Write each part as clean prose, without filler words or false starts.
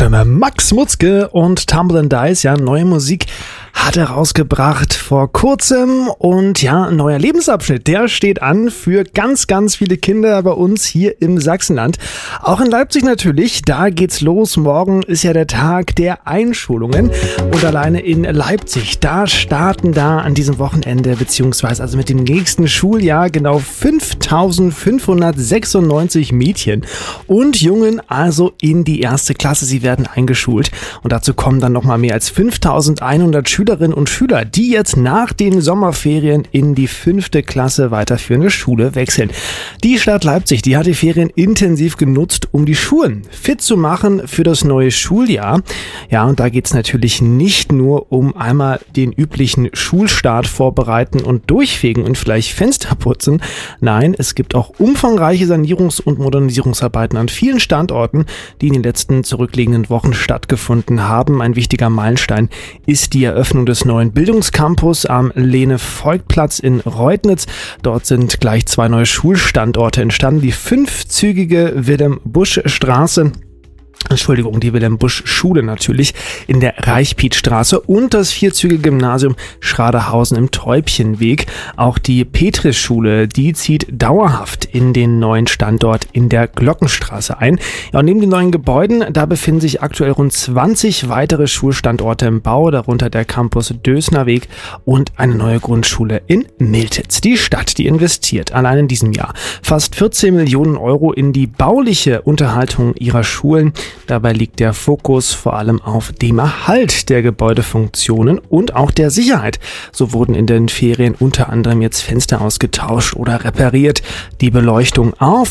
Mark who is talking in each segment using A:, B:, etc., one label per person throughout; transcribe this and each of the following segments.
A: Stimme Max Mutzke und Tumble & Dice, ja, neue Musik hat er rausgebracht vor kurzem und ja, ein neuer Lebensabschnitt, der steht an für ganz, ganz viele Kinder bei uns hier im Sachsenland. Auch in Leipzig natürlich, da geht's los. Morgen ist ja der Tag der Einschulungen und alleine in Leipzig, da starten an diesem Wochenende beziehungsweise also mit dem nächsten Schuljahr genau 5.596 Mädchen und Jungen also in die erste Klasse. Sie werden eingeschult und dazu kommen dann nochmal mehr als 5.100 Schülerinnen und Schüler, die jetzt nach den Sommerferien in die 5. Klasse weiterführende Schule wechseln. Die Stadt Leipzig, die hat die Ferien intensiv genutzt, um die Schulen fit zu machen für das neue Schuljahr. Ja, und da geht's natürlich nicht nur um einmal den üblichen Schulstart vorbereiten und durchfegen und vielleicht Fenster putzen. Nein, es gibt auch umfangreiche Sanierungs- und Modernisierungsarbeiten an vielen Standorten, die in den letzten zurückliegenden Wochen stattgefunden haben. Ein wichtiger Meilenstein ist die Eröffnung des neuen Bildungscampus am Lene-Voigt-Platz in Reutnitz. Dort sind gleich 2 neue Schulstandorte entstanden. Die 5-zügige Wilhelm-Busch-Straße, die Wilhelm-Busch-Schule natürlich in der Reichpietstraße und das 4-zügige Gymnasium Schradehausen im Täubchenweg. Auch die Petris-Schule, die zieht dauerhaft in den neuen Standort in der Glockenstraße ein. Ja, und neben den neuen Gebäuden, da befinden sich aktuell rund 20 weitere Schulstandorte im Bau, darunter der Campus Dösnerweg und eine neue Grundschule in Miltitz. Die Stadt, die investiert allein in diesem Jahr fast 14 Millionen Euro in die bauliche Unterhaltung ihrer Schulen. Dabei liegt der Fokus vor allem auf dem Erhalt der Gebäudefunktionen und auch der Sicherheit. So wurden in den Ferien unter anderem jetzt Fenster ausgetauscht oder repariert, die Beleuchtung auf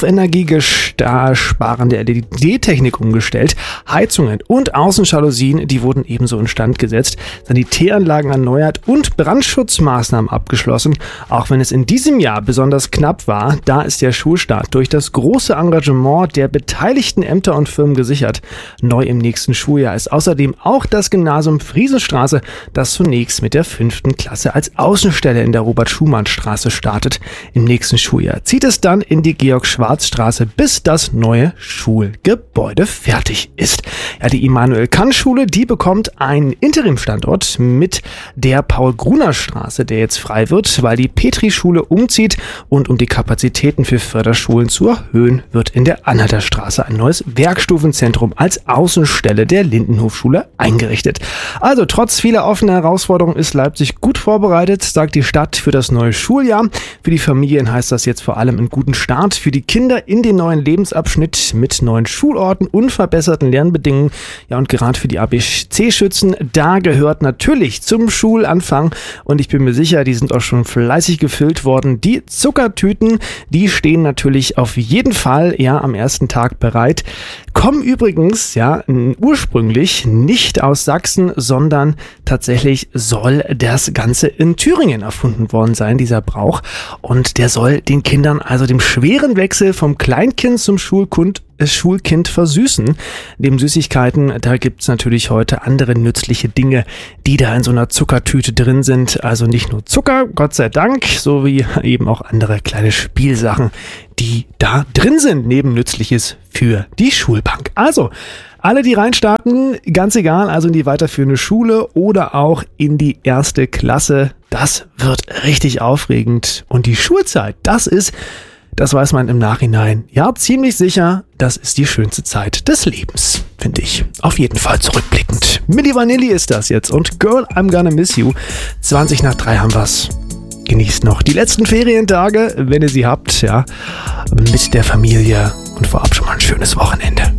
A: energiesparende LED-Technik umgestellt, Heizungen und Außenjalousien, die wurden ebenso instand gesetzt, Sanitäranlagen erneuert und Brandschutzmaßnahmen abgeschlossen. Auch wenn es in diesem Jahr besonders knapp war, da ist der Schulstart durch das große Engagement der beteiligten Ämter und Firmen gesichert. Neu im nächsten Schuljahr ist außerdem auch das Gymnasium Friesenstraße, das zunächst mit der 5. Klasse als Außenstelle in der Robert-Schumann-Straße startet. Im nächsten Schuljahr zieht es dann in die Georg-Schwarz-Straße, bis das neue Schulgebäude fertig ist. Ja, die Immanuel-Kant-Schule, die bekommt einen Interimstandort mit der Paul-Gruner-Straße, der jetzt frei wird, weil die Petri-Schule umzieht und um die Kapazitäten für Förderschulen zu erhöhen, wird in der Anhalter Straße ein neues Werkstufenzentrum als Außenstelle der Lindenhofschule eingerichtet. Also trotz vieler offener Herausforderungen ist Leipzig gut vorbereitet, sagt die Stadt, für das neue Schuljahr. Für die Familien heißt das jetzt vor allem einen guten Start für die Kinder in den neuen Lebensabschnitt mit neuen Schulorten und verbesserten Lernbedingungen. Ja, und gerade für die ABC-Schützen, da gehört natürlich zum Schulanfang und ich bin mir sicher, die sind auch schon fleißig gefüllt worden. Die Zuckertüten, die stehen natürlich auf jeden Fall am ersten Tag bereit. Kommen übrigens ursprünglich nicht aus Sachsen, sondern tatsächlich soll das Ganze in Thüringen erfunden worden sein, dieser Brauch. Und der soll den Kindern also dem schweren Wechsel vom Kleinkind zum Schulkind versüßen. Neben Süßigkeiten, da gibt's natürlich heute andere nützliche Dinge, die da in so einer Zuckertüte drin sind. Also nicht nur Zucker, Gott sei Dank, sowie eben auch andere kleine Spielsachen, die da drin sind, neben Nützliches für die Schulbank. Also, alle, die reinstarten, ganz egal, also in die weiterführende Schule oder auch in die 1. Klasse, das wird richtig aufregend. Und die Schulzeit, das weiß man im Nachhinein, ziemlich sicher, das ist die schönste Zeit des Lebens, finde ich. Auf jeden Fall zurückblickend. Milli Vanilli ist das jetzt und Girl, I'm Gonna Miss You. 2:20 haben wir's. Genießt noch die letzten Ferientage, wenn ihr sie habt, mit der Familie und vorab schon mal ein schönes Wochenende.